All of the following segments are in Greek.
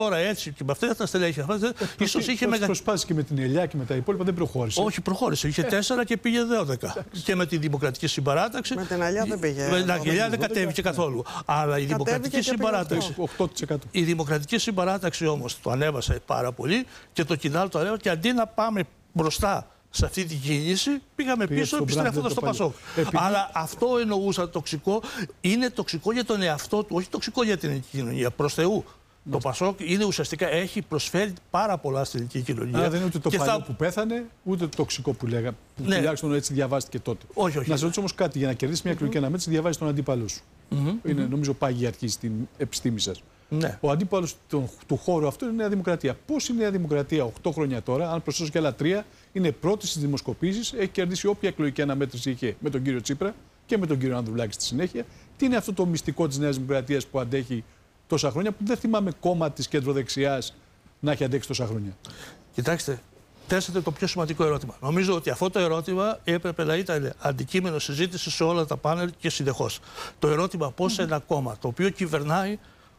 Τώρα έτσι και με αυτά τα στελέχη, ίσως είχε μεγαλύτερη. Προσπάθησε και με την Ελιά και με τα υπόλοιπα, δεν προχώρησε. Όχι, προχώρησε. Είχε 4 και πήγε 12. Και με τη Δημοκρατική Συμπαράταξη. Με την Ελιά δεν πήγε. Με την Ελιά δεν κατέβηκε καθόλου. Αλλά η Δημοκρατική Συμπαράταξη. 8%. Η Δημοκρατική Συμπαράταξη όμως το ανέβασε πάρα πολύ και το Κινάλ το ανέβασε. Και αντί να πάμε μπροστά σε αυτή την κίνηση, πήγαμε πίσω επιστρέφοντας στο Πασόκ. Αλλά αυτό εννοούσα τοξικό. Είναι τοξικό για τον εαυτό του, όχι τοξικό για την ελληνική κοινωνία. Προς Θεού. Το Πασόκ είναι ουσιαστικά έχει προσφέρει πάρα πολλά στην ελληνική κοινωνία. Άρα δεν είναι ούτε το παλιό που πέθανε, ούτε το τοξικό που λέγαμε. Που τουλάχιστον έτσι διαβάστηκε τότε. Όχι. Να σε ρωτήσω όμως κάτι, για να κερδίσει μια εκλογική αναμέτρηση, διαβάζει τον αντίπαλο σου. Είναι νομίζω πάγια αρχή στην επιστήμη σας. Ναι. Ο αντίπαλος του χώρου αυτού είναι η Νέα Δημοκρατία. Πώς η Νέα Δημοκρατία 8 χρόνια τώρα, αν προσθέσω και άλλα 3, είναι πρώτη στις δημοσκοπήσεις, έχει κερδίσει όποια εκλογική αναμέτρηση είχε με τον κύριο Τσίπρα και με τον κύριο Ανδρουλάκη στη συνέχεια. Τι είναι αυτό το μυστικό της Νέας Δημοκρατίας που αντέχει τόσα χρόνια, που δεν θυμάμαι κόμμα της κεντροδεξιάς να έχει αντέξει τόσα χρόνια? Κοιτάξτε, θέσατε το πιο σημαντικό ερώτημα. Νομίζω ότι αυτό το ερώτημα έπρεπε να ήταν αντικείμενο συζήτηση σε όλα τα πάνελ και συνεχώς. Το ερώτημα πώς ένα κόμμα το οποίο κυβερνάει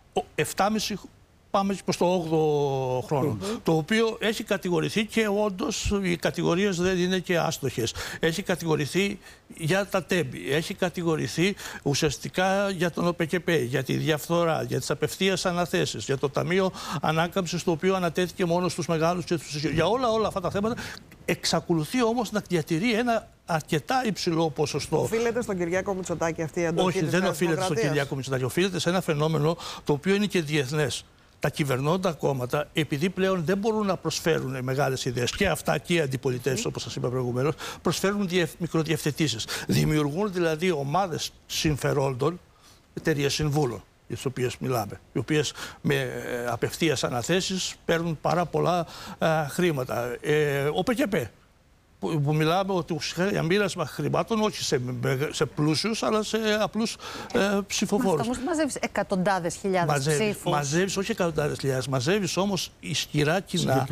7,5 πάμε προς το 8ο χρόνο, το οποίο έχει κατηγορηθεί και όντως οι κατηγορίες δεν είναι και άστοχες. Έχει κατηγορηθεί για τα τέμπη, έχει κατηγορηθεί ουσιαστικά για τον ΟΠΚΠ, για τη διαφθορά, για τις απευθείας αναθέσεις, για το Ταμείο Ανάκαμψης, το οποίο ανατέθηκε μόνο στους μεγάλους και στους ισχυρούς. Για όλα αυτά τα θέματα εξακολουθεί όμως να διατηρεί ένα αρκετά υψηλό ποσοστό. Οφείλεται στον Κυριάκο Μητσοτάκη αυτή η αντοχή? Όχι, δεν οφείλεται στον Κυριάκο Μητσοτάκη. Οφείλεται σε ένα φαινόμενο το οποίο είναι και διεθνές. Τα κυβερνώντα κόμματα, επειδή πλέον δεν μπορούν να προσφέρουν μεγάλες ιδέες, και αυτά και οι αντιπολιτεύσεις, όπως σας είπα προηγουμένως, προσφέρουν μικροδιευθετήσεις. Δημιουργούν δηλαδή ομάδες συμφερόντων, εταιρείες συμβούλων, για τις οποίες μιλάμε, οι οποίες με απευθείας αναθέσεις παίρνουν πάρα πολλά χρήματα. Ο ΠΚΠ, που μιλάμε ότι για μοίρασμα χρημάτων όχι σε πλούσιους, αλλά σε απλούς ψηφοφόρους. Όμως μαζεύεις εκατοντάδες χιλιάδες ψήφους. Μαζεύεις όχι εκατοντάδες χιλιάδες, μαζεύεις όμως ισχυρά κοινά,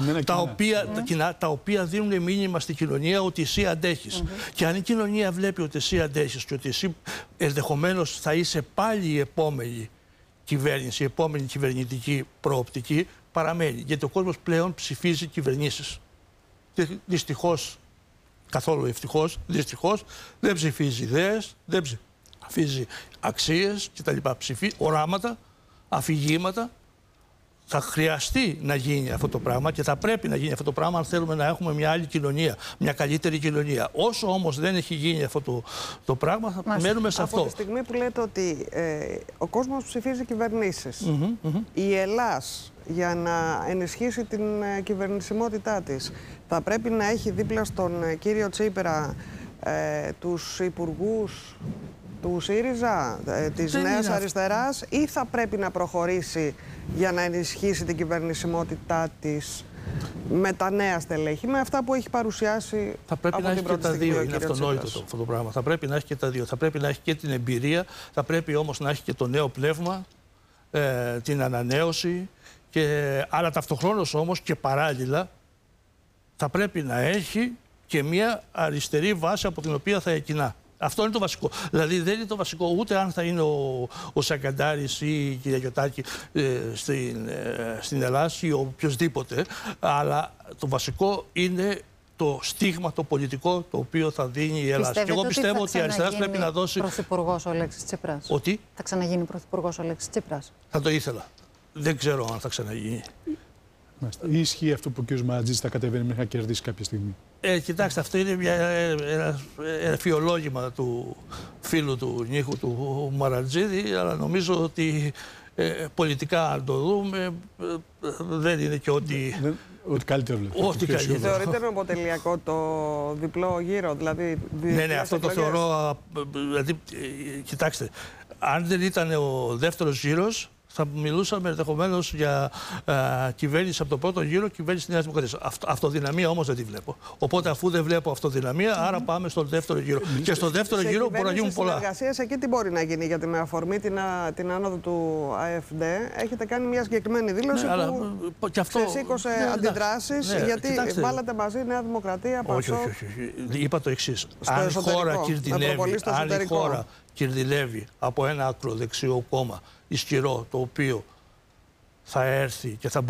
τα οποία δίνουν μήνυμα στην κοινωνία ότι εσύ αντέχεις. Και αν η κοινωνία βλέπει ότι εσύ αντέχεις και ότι εσύ ενδεχομένως θα είσαι πάλι η επόμενη κυβέρνηση, η επόμενη κυβερνητική προοπτική, παραμένει. Γιατί ο κόσμος πλέον ψηφίζει κυβερνήσεις. Και δυστυχώς, καθόλου ευτυχώς, δυστυχώς, δεν ψηφίζει ιδέες, δεν ψηφίζει αξίες κτλ. Ψηφίζει οράματα, αφηγήματα. Θα χρειαστεί να γίνει αυτό το πράγμα και θα πρέπει να γίνει αυτό το πράγμα αν θέλουμε να έχουμε μια άλλη κοινωνία, μια καλύτερη κοινωνία. Όσο όμως δεν έχει γίνει αυτό το πράγμα, θα μένουμε σε αυτό. Από τη στιγμή που λέτε ότι ο κόσμος ψηφίζει κυβερνήσεις, η Ελλάς για να ενισχύσει την κυβερνησιμότητά της θα πρέπει να έχει δίπλα στον κύριο Τσίπρα τους υπουργούς του ΣΥΡΙΖΑ, της Νέας Αριστεράς, ή θα πρέπει να προχωρήσει για να ενισχύσει την κυβερνησιμότητά της με τα νέα στελέχη, με αυτά που έχει παρουσιάσει? Θα πρέπει να έχει και τα δύο. Είναι αυτονόητο αυτό το πράγμα. Θα πρέπει να έχει και τα δύο. Θα πρέπει να έχει και την εμπειρία, θα πρέπει όμως να έχει και το νέο πνεύμα, την ανανέωση. Αλλά ταυτοχρόνως όμως και παράλληλα θα πρέπει να έχει και μια αριστερή βάση από την οποία θα εκκινά. Αυτό είναι το βασικό. Δηλαδή δεν είναι το βασικό ούτε αν θα είναι ο Σακαντάρης ή η κυρία Γιωτάκη στην Ελλάδα ή οποιοδήποτε, αλλά το βασικό είναι το στίγμα, το πολιτικό, το οποίο θα δίνει η Ελλάδα. Και εγώ πιστεύω ότι η αριστερά πρέπει να δώσει. Πρωθυπουργός ο Αλέξης Τσίπρας. Ότι θα ξαναγίνει πρωθυπουργός ο Αλέξης Τσίπρας. Θα το ήθελα. Δεν ξέρω αν θα ξαναγίνει. Ή ισχύει αυτό που ο κ. Μαρατζής θα κατεβαίνει μέχρι να κερδίσει κάποια στιγμή? Κοιτάξτε, αυτό είναι ένα φιολόγημα του φίλου του Νίχου του Μαρατζίδη, αλλά νομίζω ότι πολιτικά, αν το δούμε, δεν είναι και ό,τι καλύτερο βλέπω. Ό,τι καλύτερο. Θεωρείτε νομοτελειακό το διπλό γύρο, δηλαδή? Ναι, αυτό το θεωρώ. Δηλαδή, κοιτάξτε, αν δεν ήταν ο δεύτερος γύρος, θα μιλούσαμε ενδεχομένως για κυβέρνηση από το πρώτο γύρο, κυβέρνηση της Νέας Δημοκρατίας. Αυτοδυναμία όμως δεν τη βλέπω. Οπότε, αφού δεν βλέπω αυτοδυναμία, άρα πάμε στον δεύτερο γύρο. Και στον δεύτερο γύρο μπορεί να γίνουν πολλά. Συνεργασίες εκεί τι μπορεί να γίνει? Γιατί με αφορμή την άνοδο του ΑΕΦΔ έχετε κάνει μια συγκεκριμένη δήλωση που ξεσήκωσε αντιδράσεις. Γιατί βάλατε μαζί Νέα Δημοκρατία, Πασόκ. Όχι. Είπα το εξής. Αν η χώρα κινδυνεύει από ένα ακροδεξιό κόμμα ισχυρό, το οποίο θα έρθει και θα